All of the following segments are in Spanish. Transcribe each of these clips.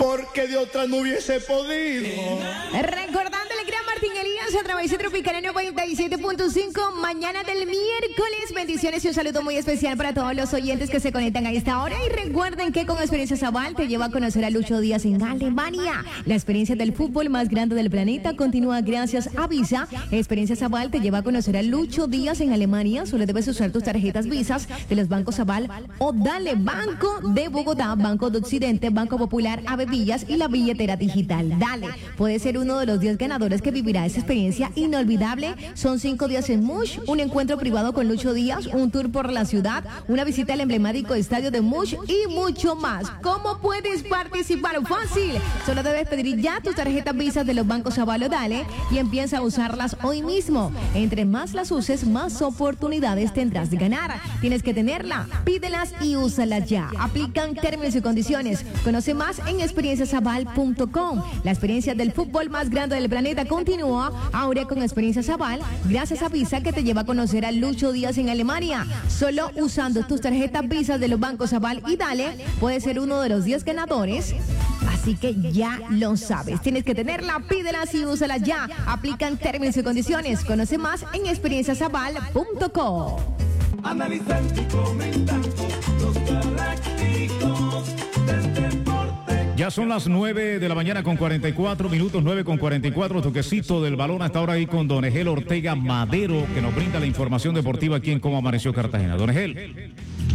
porque de otra no hubiese podido. Recordándole gran Martín Elías a través de Tropical 97.5, mañana del miércoles. Bendiciones y un saludo muy especial para todos los oyentes que se conectan a esta hora. Y recuerden que con Experiencia Zabal te lleva a conocer a Lucho Díaz en Alemania. La experiencia del fútbol más grande del planeta continúa gracias a Visa. Experiencia Zabal te lleva a conocer a Lucho Díaz en Alemania. Solo debes usar tus tarjetas Visas de los bancos Zabal o Dale, Banco de Bogotá, Banco de Occidente, Banco Popular, Avevillas y la billetera digital. Dale, puede ser uno de los 10 ganadores que vivirá esa experiencia inolvidable. Son 5 días en Mush, un encuentro privado con Lucho Díaz, un tour por la ciudad, una visita al emblemático estadio de Mush y mucho más. ¿Cómo puedes participar? Fácil. Solo debes pedir ya tus tarjetas Visas de los bancos Zabal o Dale y empieza a usarlas hoy mismo. Entre más las uses, más oportunidades tendrás de ganar. Tienes que tenerla, pídelas y úsalas ya. Aplican términos y condiciones. Conoce más en experienciazabal.com. La experiencia del fútbol más grande del planeta continúa ahora con Experiencia Zabal, gracias a Visa que te lleva a conocer a Lucho Díaz en Alemania. Solo usando tus tarjetas Visas de los bancos Zabal y Dale, puedes ser uno de los 10 ganadores. Así que ya lo sabes. Tienes que tenerla, pídelas y úsalas ya. Aplican términos y condiciones. Conoce más en experienciazabal.com. Analizando y comentando los galácticos del deporte. Ya son las 9 de la mañana con 44 minutos, 9 con 44, toquecito del balón hasta ahora ahí con Don Egel Ortega Madero, que nos brinda la información deportiva aquí en Cómo Amaneció Cartagena. Don Egel.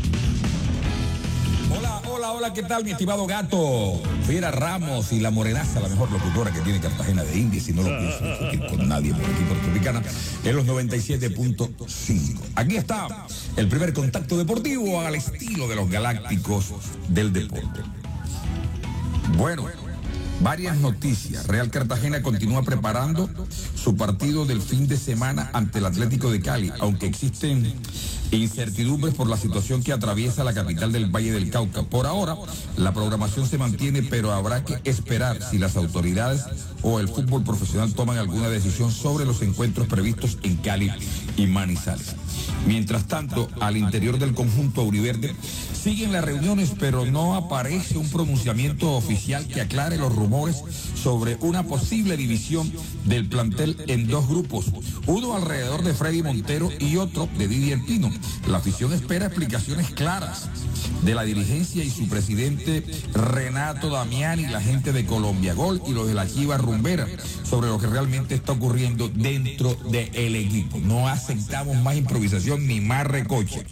Hola, ¿qué tal, mi estimado gato? Fiera Ramos y la morenaza, la mejor locutora que tiene Cartagena de Indias, si no lo pienso discutir con nadie por aquí por Tropicana, en los 97.5. Aquí está el primer contacto deportivo al estilo de los galácticos del deporte. Bueno, varias noticias. Real Cartagena continúa preparando su partido del fin de semana ante el Atlético de Cali, aunque existen incertidumbres por la situación que atraviesa la capital del Valle del Cauca. Por ahora, la programación se mantiene, pero habrá que esperar si las autoridades o el fútbol profesional toman alguna decisión sobre los encuentros previstos en Cali y Manizales. Mientras tanto, al interior del conjunto auriverde siguen las reuniones, pero no aparece un pronunciamiento oficial que aclare los rumores sobre una posible división del plantel en dos grupos, uno alrededor de Freddy Montero y otro de Didier Pino. La afición espera explicaciones claras de la dirigencia y su presidente Renato Damiani, la gente de Colombia Gol y los de la Chiva Rumbera sobre lo que realmente está ocurriendo dentro del equipo. No aceptamos más improvisación ni más recoche.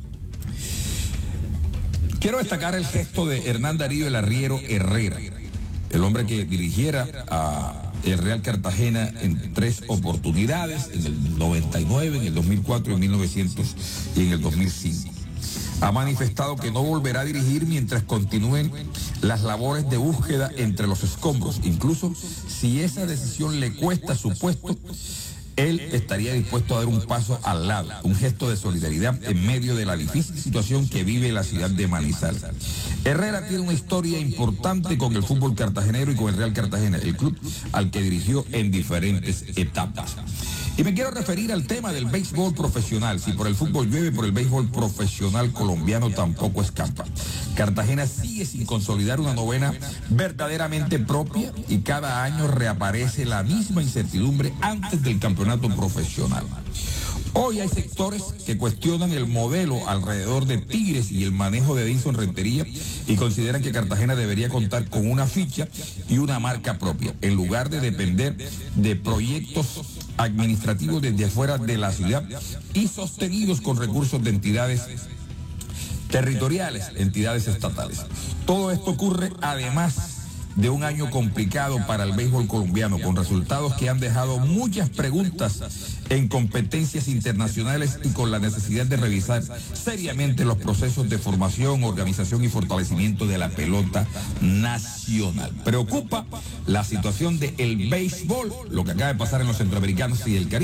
Quiero destacar el gesto de Hernán Darío El Arriero Herrera, el hombre que dirigiera a el Real Cartagena en 3 oportunidades, en el 99, en el 2004, en 1900 y en el 2005. Ha manifestado que no volverá a dirigir mientras continúen las labores de búsqueda entre los escombros. Incluso si esa decisión le cuesta su puesto, él estaría dispuesto a dar un paso al lado, un gesto de solidaridad en medio de la difícil situación que vive la ciudad de Manizales. Herrera tiene una historia importante con el fútbol cartagenero y con el Real Cartagena, el club al que dirigió en diferentes etapas. Y me quiero referir al tema del béisbol profesional. Si por el fútbol llueve, por el béisbol profesional colombiano tampoco escapa. Cartagena sigue sin consolidar una novena verdaderamente propia y cada año reaparece la misma incertidumbre antes del campeonato profesional. Hoy hay sectores que cuestionan el modelo alrededor de Tigres y el manejo de Edinson Rentería y consideran que Cartagena debería contar con una ficha y una marca propia, en lugar de depender de proyectos administrativos desde afuera de la ciudad y sostenidos con recursos de entidades territoriales, entidades estatales. Todo esto ocurre además de un año complicado para el béisbol colombiano, con resultados que han dejado muchas preguntas en competencias internacionales y con la necesidad de revisar seriamente los procesos de formación, organización y fortalecimiento de la pelota nacional. Preocupa la situación del béisbol, lo que acaba de pasar en los centroamericanos y el Caribe.